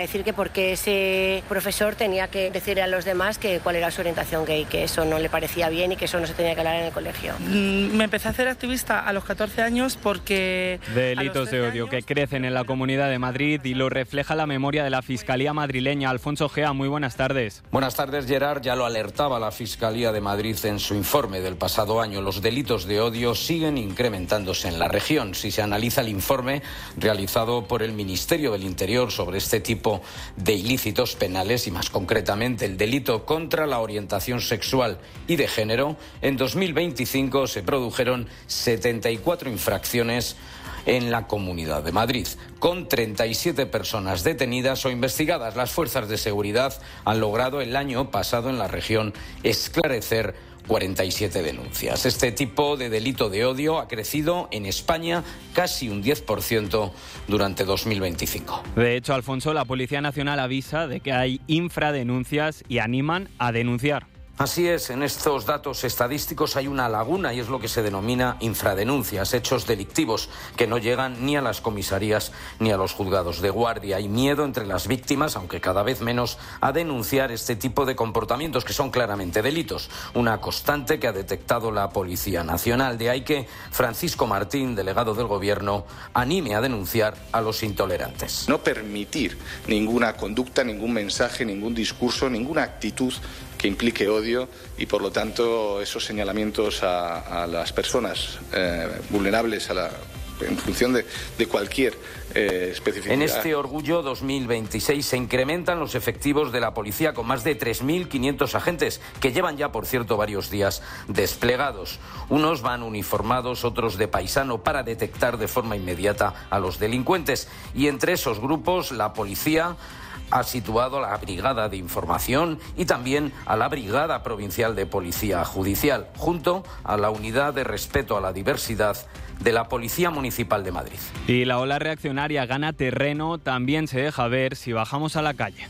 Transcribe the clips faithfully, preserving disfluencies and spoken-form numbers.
Decir que porque ese profesor tenía que decirle a los demás que cuál era su orientación gay, que eso no le parecía bien y que eso no se tenía que hablar en el colegio. Mm, me empecé a hacer activista a los catorce años porque... Delitos de odio años... que crecen en la Comunidad de Madrid y lo refleja la memoria de la Fiscalía madrileña. Alfonso Gea, muy buenas tardes. Buenas tardes, Gerard. Ya lo alertaba la Fiscalía de Madrid en su informe del pasado año. Los delitos de odio siguen incrementándose en la región. Si se analiza el informe realizado por el Ministerio del Interior sobre este tipo de ilícitos penales y más concretamente el delito contra la orientación sexual y de género, en dos mil veinticinco se produjeron setenta y cuatro infracciones en la Comunidad de Madrid, con treinta y siete personas detenidas o investigadas. Las fuerzas de seguridad han logrado el año pasado en la región esclarecer cuarenta y siete denuncias. Este tipo de delito de odio ha crecido en España casi un diez por ciento durante dos mil veinticinco. De hecho, Alfonso, la Policía Nacional avisa de que hay infradenuncias y animan a denunciar. Así es, en estos datos estadísticos hay una laguna y es lo que se denomina infradenuncias, hechos delictivos que no llegan ni a las comisarías ni a los juzgados de guardia. Hay miedo entre las víctimas, aunque cada vez menos, a denunciar este tipo de comportamientos que son claramente delitos, una constante que ha detectado la Policía Nacional. De ahí que Francisco Martín, delegado del Gobierno, anime a denunciar a los intolerantes. No permitir ninguna conducta, ningún mensaje, ningún discurso, ninguna actitud que implique odio y, por lo tanto, esos señalamientos a, a las personas eh, vulnerables a la, en función de, de cualquier eh, especificidad. En este Orgullo dos mil veintiséis se incrementan los efectivos de la policía con más de tres mil quinientos agentes que llevan ya, por cierto, varios días desplegados. Unos van uniformados, otros de paisano para detectar de forma inmediata a los delincuentes. Y entre esos grupos la policía ha situado a la Brigada de Información y también a la Brigada Provincial de Policía Judicial, junto a la Unidad de Respeto a la Diversidad de la Policía Municipal de Madrid. Y la ola reaccionaria gana terreno, también se deja ver si bajamos a la calle.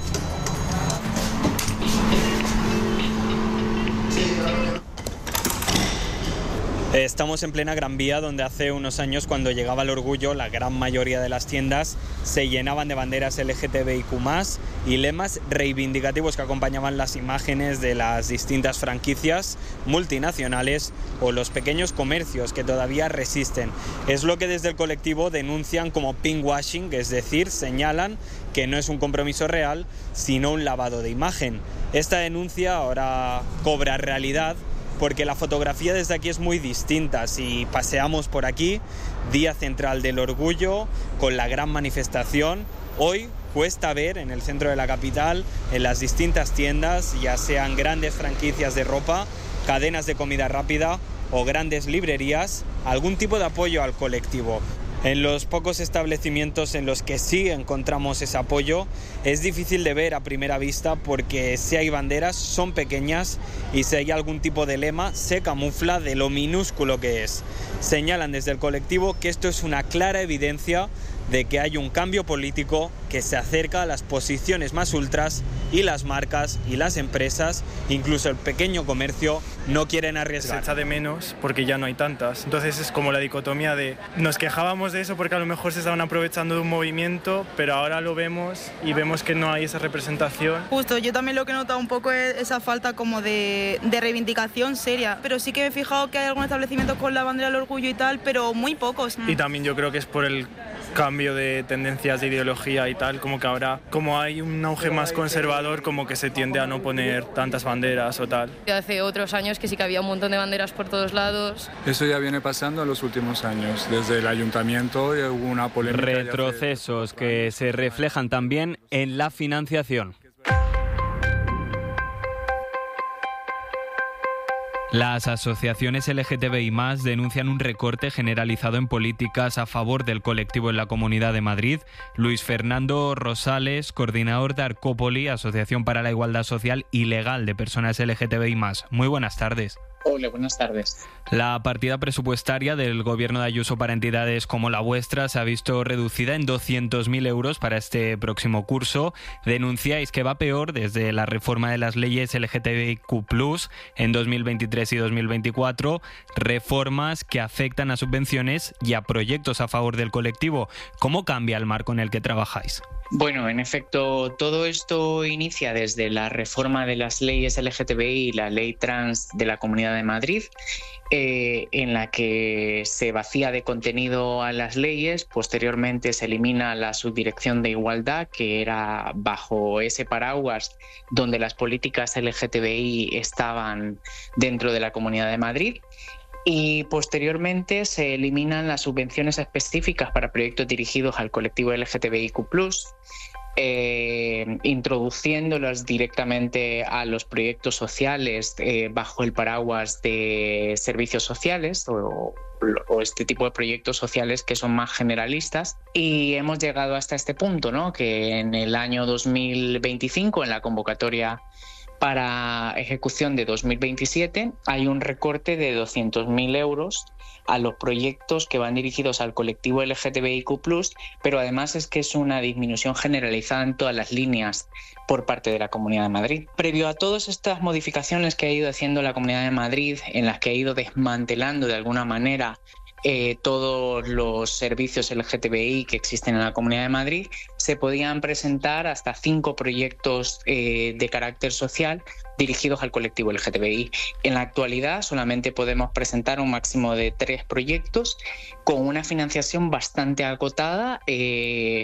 Estamos en plena Gran Vía, donde hace unos años, cuando llegaba el Orgullo, la gran mayoría de las tiendas se llenaban de banderas L G T B I Q más, y lemas reivindicativos que acompañaban las imágenes de las distintas franquicias multinacionales o los pequeños comercios que todavía resisten. Es lo que desde el colectivo denuncian como pinkwashing, es decir, señalan que no es un compromiso real, sino un lavado de imagen. Esta denuncia ahora cobra realidad, porque la fotografía desde aquí es muy distinta. Si paseamos por aquí, día central del Orgullo, con la gran manifestación, hoy cuesta ver en el centro de la capital, en las distintas tiendas, ya sean grandes franquicias de ropa, cadenas de comida rápida o grandes librerías, algún tipo de apoyo al colectivo. En los pocos establecimientos en los que sí encontramos ese apoyo es difícil de ver a primera vista, porque si hay banderas son pequeñas y si hay algún tipo de lema se camufla de lo minúsculo que es. Señalan desde el colectivo que esto es una clara evidencia de que hay un cambio político que se acerca a las posiciones más ultras, y las marcas y las empresas, incluso el pequeño comercio, no quieren arriesgar. Se echa de menos porque ya no hay tantas. Entonces es como la dicotomía de nos quejábamos de eso porque a lo mejor se estaban aprovechando de un movimiento, pero ahora lo vemos y vemos que no hay esa representación. Justo, yo también lo que he notado un poco es esa falta como de, de reivindicación seria, pero sí que me he fijado que hay algún establecimiento con la bandera del Orgullo y tal, pero muy pocos. Y también yo creo que es por el cambio de tendencias de ideología y tal, como que ahora, como hay un auge más conservador, como que se tiende a no poner tantas banderas o tal. Hace otros años que sí que había un montón de banderas por todos lados. Eso ya viene pasando en los últimos años. Desde el ayuntamiento hubo una polémica. Retrocesos que se reflejan también en la financiación. Las asociaciones L G T B I más, denuncian un recorte generalizado en políticas a favor del colectivo en la Comunidad de Madrid. Luis Fernando Rosales, coordinador de Arcópoli, Asociación para la Igualdad Social y Legal de Personas L G T B I más. Muy buenas tardes. Hola, buenas tardes. La partida presupuestaria del Gobierno de Ayuso para entidades como la vuestra se ha visto reducida en doscientos mil euros para este próximo curso. Denunciáis que va peor desde la reforma de las leyes L G T B I Q plus, en dos mil veintitrés y dos mil veinticuatro, reformas que afectan a subvenciones y a proyectos a favor del colectivo. ¿Cómo cambia el marco en el que trabajáis? Bueno, en efecto, todo esto inicia desde la reforma de las leyes L G T B I y la ley trans de la Comunidad de Madrid, eh, en la que se vacía de contenido a las leyes. Posteriormente se elimina la Subdirección de Igualdad, que era bajo ese paraguas donde las políticas L G T B I estaban dentro de la Comunidad de Madrid. Y posteriormente se eliminan las subvenciones específicas para proyectos dirigidos al colectivo L G T B I Q plus, eh, introduciéndolas directamente a los proyectos sociales eh, bajo el paraguas de servicios sociales o, o este tipo de proyectos sociales que son más generalistas. Y hemos llegado hasta este punto, ¿no? Que en el año dos mil veinticinco, en la convocatoria para ejecución de dos mil veintisiete, hay un recorte de doscientos mil euros a los proyectos que van dirigidos al colectivo L G T B I Q plus, pero además es que es una disminución generalizada en todas las líneas por parte de la Comunidad de Madrid. Previo a todas estas modificaciones que ha ido haciendo la Comunidad de Madrid, en las que ha ido desmantelando de alguna manera Eh, todos los servicios L G T B I que existen en la Comunidad de Madrid, se podían presentar hasta cinco proyectos eh, de carácter social dirigidos al colectivo L G T B I. En la actualidad solamente podemos presentar un máximo de tres proyectos con una financiación bastante acotada, eh,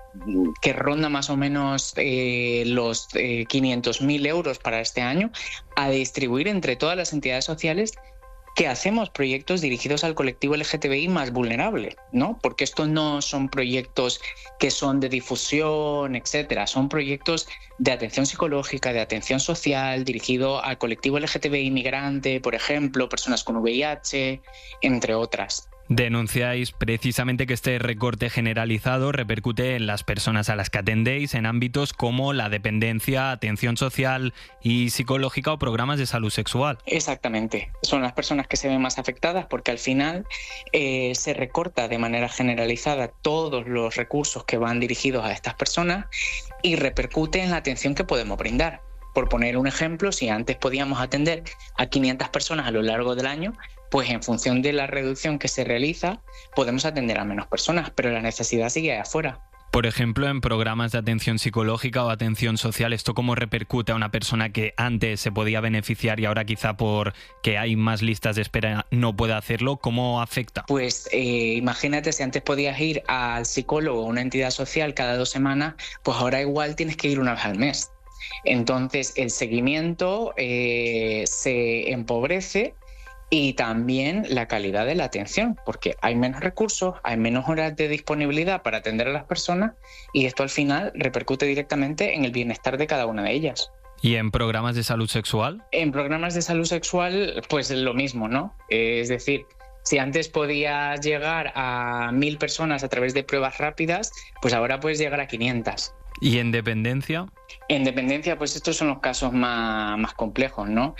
que ronda más o menos eh, los eh, quinientos mil euros para este año, a distribuir entre todas las entidades sociales que hacemos proyectos dirigidos al colectivo L G T B I más vulnerable, ¿no? Porque estos no son proyectos que son de difusión, etcétera. Son proyectos de atención psicológica, de atención social, dirigido al colectivo L G T B I migrante, por ejemplo, personas con V I H, entre otras. Denunciáis precisamente que este recorte generalizado repercute en las personas a las que atendéis en ámbitos como la dependencia, atención social y psicológica o programas de salud sexual. Exactamente. Son las personas que se ven más afectadas porque al final eh, se recorta de manera generalizada todos los recursos que van dirigidos a estas personas y repercute en la atención que podemos brindar. Por poner un ejemplo, si antes podíamos atender a quinientas personas a lo largo del año, pues en función de la reducción que se realiza, podemos atender a menos personas, pero la necesidad sigue ahí afuera. Por ejemplo, en programas de atención psicológica o atención social, ¿esto cómo repercute a una persona que antes se podía beneficiar y ahora quizá por que hay más listas de espera no puede hacerlo? ¿Cómo afecta? Pues eh, imagínate, si antes podías ir al psicólogo o una entidad social cada dos semanas, pues ahora igual tienes que ir una vez al mes. Entonces el seguimiento eh, se empobrece y también la calidad de la atención, porque hay menos recursos, hay menos horas de disponibilidad para atender a las personas y esto al final repercute directamente en el bienestar de cada una de ellas. ¿Y en programas de salud sexual? En programas de salud sexual, pues lo mismo, ¿no? Eh, es decir, si antes podías llegar a mil personas a través de pruebas rápidas, pues ahora puedes llegar a quinientas. ¿Y en dependencia? En dependencia, pues estos son los casos más, más complejos, ¿no?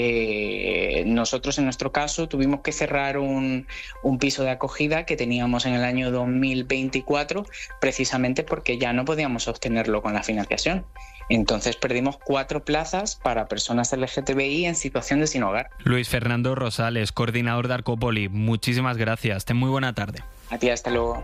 Eh, nosotros en nuestro caso tuvimos que cerrar un, un piso de acogida que teníamos en el año dos mil veinticuatro precisamente porque ya no podíamos sostenerlo con la financiación. Entonces perdimos cuatro plazas para personas L G T B I en situación de sin hogar. Luis Fernando Rosales, coordinador de Arcopoli, muchísimas gracias. Ten muy buena tarde. A ti, hasta luego.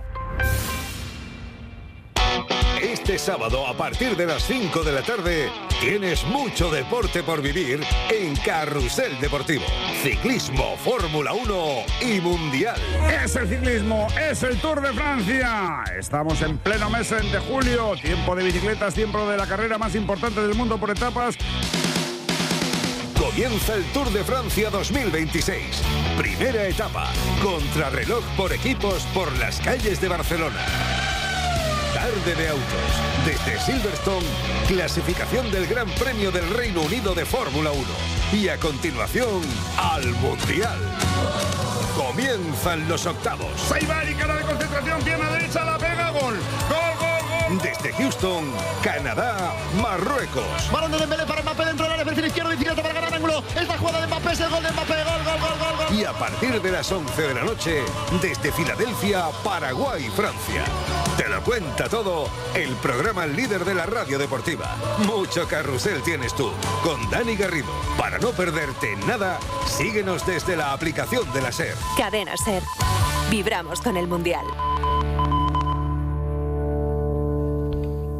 Este sábado, a partir de las cinco de la tarde, tienes mucho deporte por vivir en Carrusel Deportivo. Ciclismo, Fórmula uno y Mundial. Es el ciclismo, es el Tour de Francia. Estamos en pleno mes de julio. Tiempo de bicicletas, tiempo de la carrera más importante del mundo por etapas. Comienza el Tour de Francia dos mil veintiséis. Primera etapa. Contrarreloj por equipos por las calles de Barcelona. Tarde de autos. Desde Silverstone, clasificación del Gran Premio del Reino Unido de Fórmula uno. Y a continuación, al Mundial. Comienzan los octavos. Se va y cara de concentración, pierna derecha, la pega, gol. Gol, gol, gol. Desde Houston, Canadá, Marruecos. Balón de Dembélé para Mbappé dentro del área, perfil izquierdo, bicicleta para ganar ángulo. Esta jugada de Mbappé es el gol de Mbappé. Gol, gol, gol, gol, gol. Y a partir de las once de la noche, desde Filadelfia, Paraguay, Francia. Te lo cuenta todo el programa líder de la radio deportiva. Mucho carrusel tienes tú, con Dani Garrido. Para no perderte nada, síguenos desde la aplicación de la SER. Cadena SER. Vibramos con el Mundial.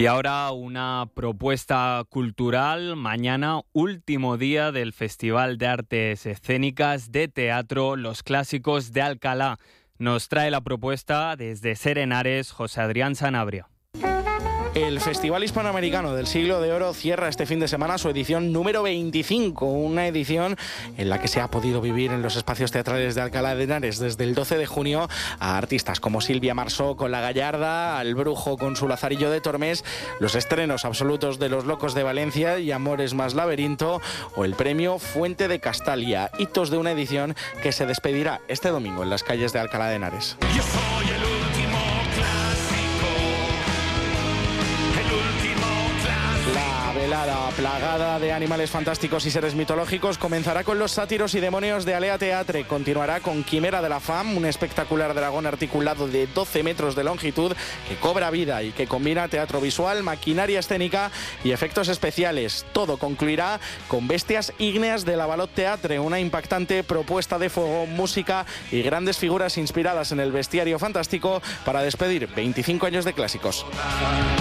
Y ahora una propuesta cultural. Mañana, último día del Festival de Artes Escénicas de Teatro Los Clásicos de Alcalá. Nos trae la propuesta desde Serenares José Adrián Sanabria. El Festival Hispanoamericano del Siglo de Oro cierra este fin de semana su edición número veinticinco, una edición en la que se ha podido vivir en los espacios teatrales de Alcalá de Henares desde el doce de junio a artistas como Silvia Marsó con La Gallarda, al Brujo con su Lazarillo de Tormes, los estrenos absolutos de Los Locos de Valencia y Amores más Laberinto, o el premio Fuente de Castalia, hitos de una edición que se despedirá este domingo en las calles de Alcalá de Henares. Yo soy el último clásico, el último clásico. La velada plagada de animales fantásticos y seres mitológicos comenzará con Los Sátiros y Demonios de Alea Teatre. Continuará con Quimera de la Fam, un espectacular dragón articulado de doce metros de longitud que cobra vida y que combina teatro visual, maquinaria escénica y efectos especiales. Todo concluirá con Bestias Ígneas de la Balot Teatre, una impactante propuesta de fuego, música y grandes figuras inspiradas en el bestiario fantástico para despedir veinticinco años de clásicos.